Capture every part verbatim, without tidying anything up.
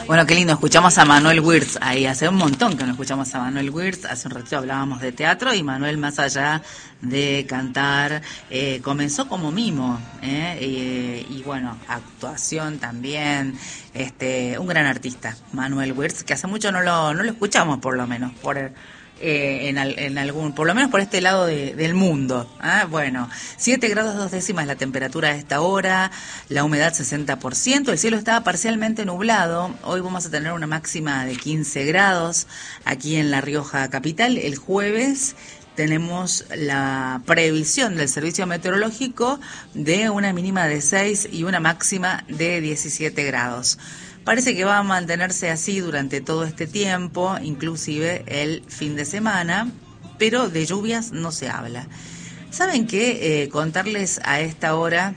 Bueno, qué lindo, escuchamos a Manuel Wirtz ahí, hace un montón que no escuchamos a Manuel Wirtz, hace un ratito hablábamos de teatro y Manuel, más allá de cantar, eh, comenzó como mimo, ¿eh? y, y bueno, actuación también, este, un gran artista, Manuel Wirtz, que hace mucho no lo, no lo escuchamos por lo menos, por el, Eh, en, al, en algún, por lo menos por este lado de, del mundo. ¿Ah? Bueno, siete grados dos décimas la temperatura a esta hora, la humedad sesenta por ciento, el cielo está parcialmente nublado, hoy vamos a tener una máxima de quince grados aquí en La Rioja capital, el jueves tenemos la previsión del servicio meteorológico de una mínima de seis y una máxima de diecisiete grados. Parece que va a mantenerse así durante todo este tiempo, inclusive el fin de semana, pero de lluvias no se habla. ¿Saben qué? Eh, contarles a esta hora,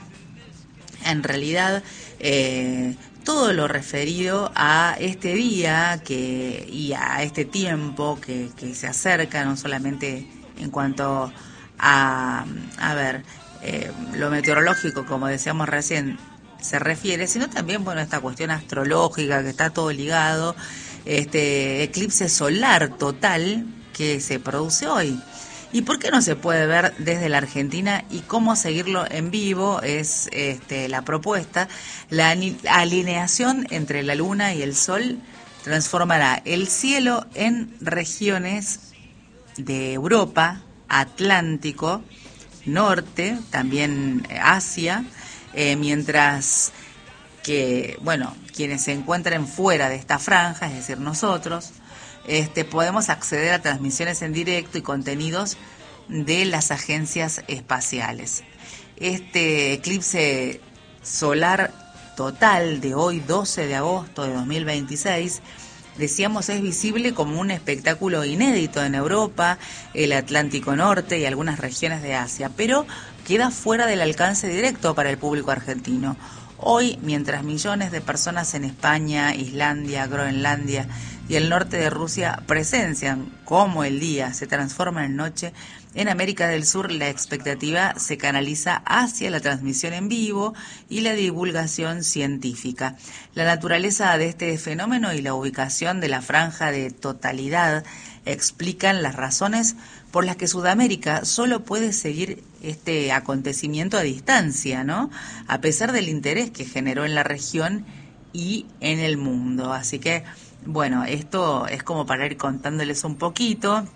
en realidad, eh, todo lo referido a este día que y a este tiempo que, que se acerca, no solamente en cuanto a, a ver, eh, lo meteorológico, como decíamos recién, se refiere, sino también, bueno, esta cuestión astrológica que está todo ligado, este eclipse solar total que se produce hoy. ¿Y por qué no se puede ver desde la Argentina y cómo seguirlo en vivo? Es este, la propuesta. La alineación entre la luna y el sol transformará el cielo en regiones de Europa, Atlántico, Norte, también Asia, Eh, mientras que, bueno, quienes se encuentren fuera de esta franja, es decir, nosotros, este, podemos acceder a transmisiones en directo y contenidos de las agencias espaciales. Este eclipse solar total de hoy, doce de agosto de dos mil veintiséis, decíamos, es visible como un espectáculo inédito en Europa, el Atlántico Norte y algunas regiones de Asia, pero queda fuera del alcance directo para el público argentino. Hoy, mientras millones de personas en España, Islandia, Groenlandia y el norte de Rusia presencian cómo el día se transforma en noche, en América del Sur la expectativa se canaliza hacia la transmisión en vivo y la divulgación científica. La naturaleza de este fenómeno y la ubicación de la franja de totalidad explican las razones por las que Sudamérica solo puede seguir este acontecimiento a distancia, ¿no? A pesar del interés que generó en la región y en el mundo. Así que, bueno, esto es como para ir contándoles un poquito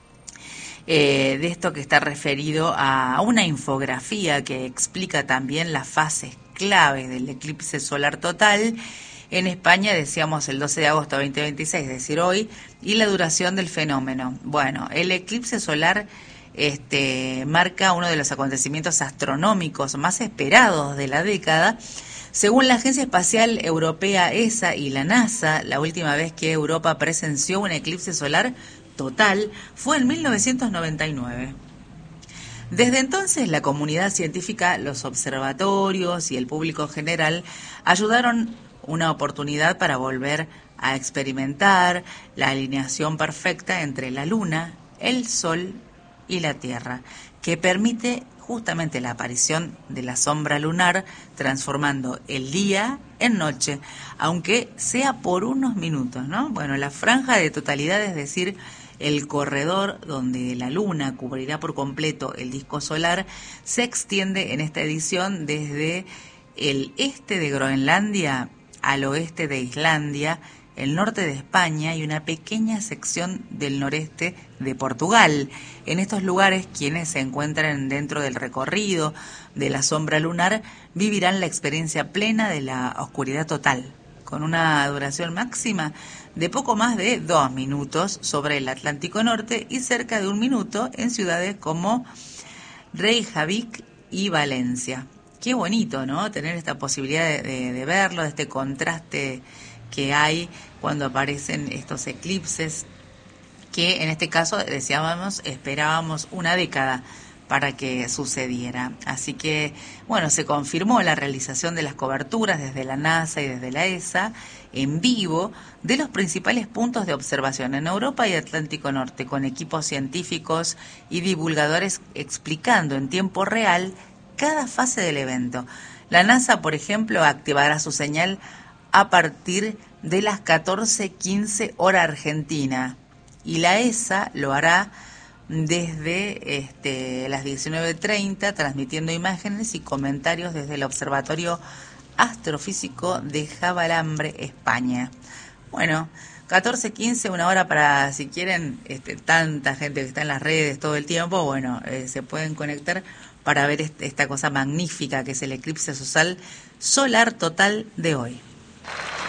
eh, de esto que está referido a una infografía que explica también las fases claves del eclipse solar total. En España decíamos el doce de agosto de veinte veintiséis, es decir, hoy, y la duración del fenómeno. Bueno, el eclipse solar este, marca uno de los acontecimientos astronómicos más esperados de la década. Según la Agencia Espacial Europea E S A y la NASA, la última vez que Europa presenció un eclipse solar total fue en mil novecientos noventa y nueve. Desde entonces, la comunidad científica, los observatorios y el público general ayudaron una oportunidad para volver a experimentar la alineación perfecta entre la Luna, el Sol y la Tierra, que permite justamente la aparición de la sombra lunar, transformando el día en noche, aunque sea por unos minutos, ¿no? Bueno, la franja de totalidad, es decir, el corredor donde la Luna cubrirá por completo el disco solar, se extiende en esta edición desde el este de Groenlandia al oeste de Islandia, el norte de España y una pequeña sección del noreste de Portugal. En estos lugares, quienes se encuentran dentro del recorrido de la sombra lunar vivirán la experiencia plena de la oscuridad total, con una duración máxima de poco más de dos minutos sobre el Atlántico Norte y cerca de un minuto en ciudades como Reykjavik y Valencia. Qué bonito, ¿no? Tener esta posibilidad de, de, de verlo, de este contraste que hay cuando aparecen estos eclipses, que en este caso decíamos, esperábamos una década para que sucediera. Así que, bueno, se confirmó la realización de las coberturas desde la NASA y desde la E S A en vivo de los principales puntos de observación en Europa y Atlántico Norte, con equipos científicos y divulgadores explicando en tiempo real cada fase del evento. La NASA, por ejemplo, activará su señal a partir de las catorce quince hora argentina. Y la E S A lo hará desde este, las diecinueve treinta, transmitiendo imágenes y comentarios desde el Observatorio Astrofísico de Javalambre, España. Bueno, catorce quince, una hora para, si quieren, este, tanta gente que está en las redes todo el tiempo, bueno, eh, se pueden conectar para ver este, esta cosa magnífica que es el eclipse solar, solar total de hoy.